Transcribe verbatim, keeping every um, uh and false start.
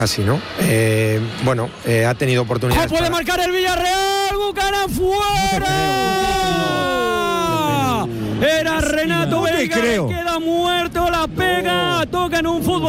Así, ¿no? Eh, bueno, eh, ha tenido oportunidades. ¡Oh, puede para... marcar el Villarreal! ¡Bucaram fuera! Era Renato no te Belga, creo. queda muerto, la pega, toca en un fútbol.